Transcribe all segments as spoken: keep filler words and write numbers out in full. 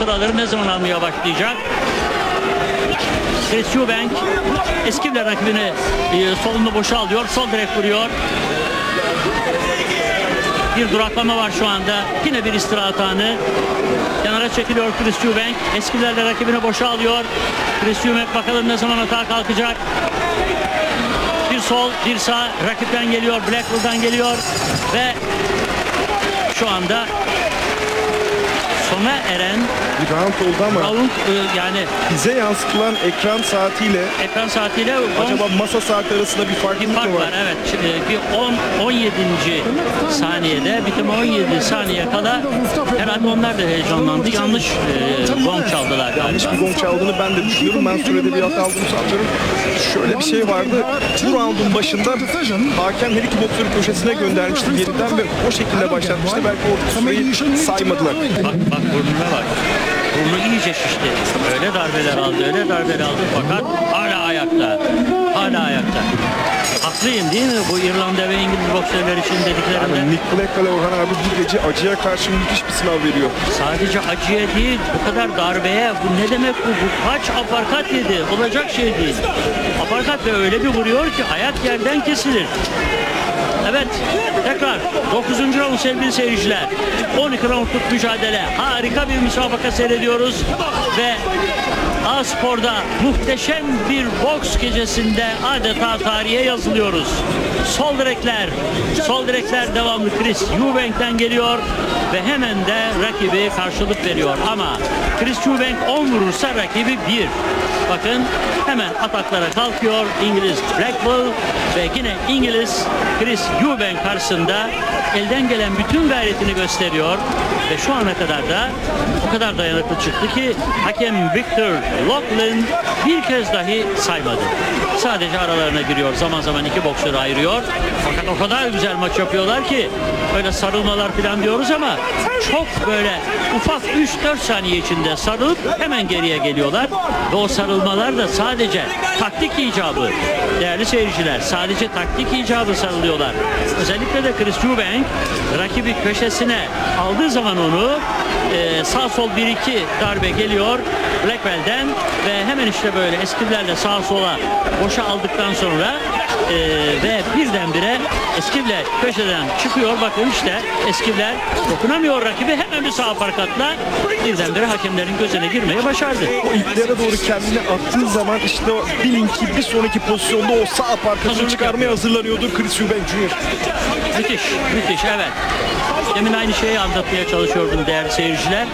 sıraları ne zaman almaya başlayacak? Chris Eubank Eskivler rakibini e, solunu boşa alıyor. Sol direk vuruyor. Bir duraklama var şu anda. Yine bir istirahat anı. Kenara çekiliyor Chris Eubank. Eskivlerle rakibini boşa alıyor. Chris Eubank bakalım ne zaman atağa kalkacak. Bir sol, bir sağ. Rakipten geliyor. Blackwell'dan geliyor. Ve şu anda sona eren bir round oldu ama round, e, yani bize yansıtılan ekran saatiyle ekran saatiyle acaba masa saati arasında bir farklılık bir fark mı var? var? Evet. Şimdi bir on on yedinci saniyede, bitime on yedi saniye kala herhalde onlar da heyecanlandı. Yanlış e, gong çaldılar galiba. Yanlış bir gong çaldığını ben de düşünüyorum. Ben sürede bir hata aldığını sanıyorum. Şöyle bir şey vardı. Bu roundun başında hakem her iki boksörü köşesine göndermişti geriden ve o şekilde başlatmıştı. Belki o süreyi saymadılar. Bak bak burnuna bak. Burnu iyice şişti. Öyle darbeler aldı, öyle darbeler aldı fakat hala ayakta. Hala ayakta. Haklıyım değil mi bu İrlanda ve İngiliz boksörler için dediklerinde? Yani Nick Blackwell, Orhan abi bu gece acıya karşı müthiş bir sınav veriyor. Sadece acıya değil, bu kadar darbeye, bu ne demek bu? Bu kaç aparkat yedi? Olacak şey değil. Aparkat ve öyle bir vuruyor ki ayak yerden kesilir. Evet, tekrar dokuzuncu round sevgili seyirciler. on iki roundluk mücadele. Harika bir müsabaka seyrediyoruz ve A-Spor'da muhteşem bir boks gecesinde adeta tarihe yazılıyoruz. Sol direkler, sol direkler devamlı Chris Eubank'ten geliyor ve hemen de rakibi karşılık veriyor. Ama Chris Eubank on vurursa rakibi bir. Bakın hemen ataklara kalkıyor İngiliz Blackwell ve yine İngiliz Chris Eubank karşısında elden gelen bütün gayretini gösteriyor ve şu ana kadar da o kadar dayanıklı çıktı ki hakem Victor Loughlin bir kez dahi saymadı. Sadece aralarına giriyor. Zaman zaman iki boksörü ayırıyor. Fakat o kadar güzel maç yapıyorlar ki böyle sarılmalar falan diyoruz ama çok böyle ufak üç dört saniye içinde sarılıp hemen geriye geliyorlar. Ve o sarılmalar da sadece taktik icabı. Değerli seyirciler, sadece taktik icabı sarılıyorlar. Özellikle de Chris Eubank rakibi köşesine aldığı zaman onu e, sağ sol bir iki darbe geliyor Blackwell'den ve hemen işte böyle eskivlerle sağ sola boşa aldıktan sonra e, ve birdenbire Eskivler köşeden çıkıyor. Bakın işte Eskivler dokunamıyor rakibi, hemen bir sağ aparkatla birdenbire hakemlerin gözüne girmeye başardı. O iplere doğru kendini attığı zaman işte o bilin ki bir sonraki pozisyonda o sağ aparkatını çıkarmaya hazırlanıyordur Chris Eubank Junior Müthiş, müthiş, evet. Demin aynı şeyi anlatmaya çalışıyordum değerli seyirciler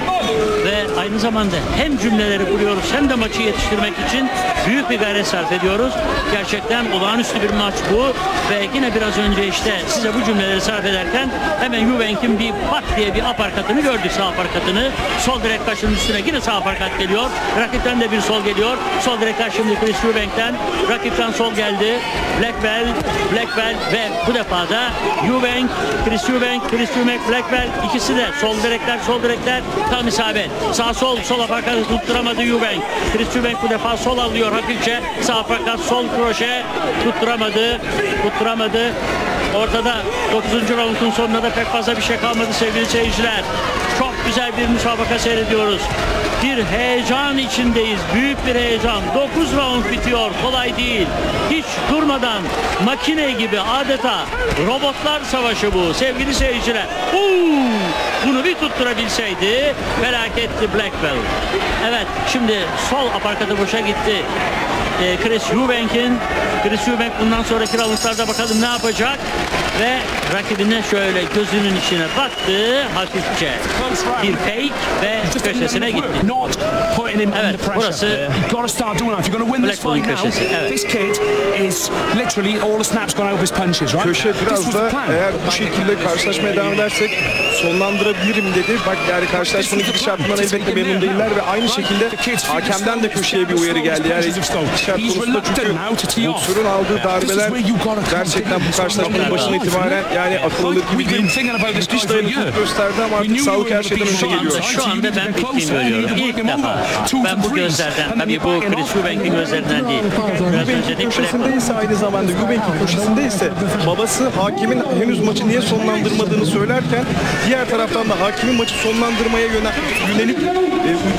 ve aynı zamanda hem cümleleri kuruyoruz hem de maçı yetiştirmek için büyük bir gayret sarf ediyoruz. Gerçekten olağanüstü bir maç bu ve yine biraz önce işte size bu cümleleri sarf ederken hemen Eubank'in bir pat diye bir aparkatını gördük, sağ aparkatını. Sol direk kaşının üstüne yine sağ aparkat geliyor. Rakipten de bir sol geliyor. Sol direk kaş şimdi Chris Eubank'ten. Rakipten sol geldi. Blackwell, Blackwell ve bu defa da Eubank, Chris Eubank, Chris Eubank, Blackwell ikisi de sol direkler, sol direkler tam isabet. Sağ sol, sol aparkatı tutturamadı Eubank. Chris Eubank bu defa sol alıyor hafifçe. Sağ aparkat, sol kroşe tutturamadı, tutturamadı. Ortada dokuzuncu roundun sonunda da pek fazla bir şey kalmadı sevgili seyirciler. Çok güzel bir müsabaka seyrediyoruz. Bir heyecan içindeyiz. Büyük bir heyecan. dokuz round bitiyor. Kolay değil. Hiç durmadan makine gibi adeta robotlar savaşı bu sevgili seyirciler. Uuu, bunu bir tutturabilseydi felaketti Blackwell. Evet, şimdi sol aparkatı boşa gitti. Chris Eubank'in Chris Eubank bundan sonraki roundlarda bakalım ne yapacak ve rakibine şöyle gözünün içine baktı hafifçe bir fake ve köşesine gitti. Evet, burası Blackwell'in köşesi. Evet. Köşe biraz da eğer bu şekilde karşılaşmaya devam edersek sonlandırabilirim dedi. Bak yani karşılaşmanın gidişatından elbette memnun değiller ve aynı şekilde hakemden de köşeye bir uyarı geldi. Yani gidişat konusunda çünkü boksörün aldığı darbeler gerçekten bu karşılaşmanın başına itibaren yani akıl alır gibi değil. Müthiş dayanıklılık gösterdi ama artık sağlık her şeyden önce geliyor. Şu anda ben bittiğini görüyorum. İlk defa. Ben bu gözlerden, tabii bu Chris Eubank'in gözlerinden değil. Biraz önce de köşesindeyse aynı zamanda Eubank'in köşesindeyse babası hakimin henüz maçı niye sonlandırmadığını söylerken diğer taraftan da hakimin maçı sonlandırmaya yönelip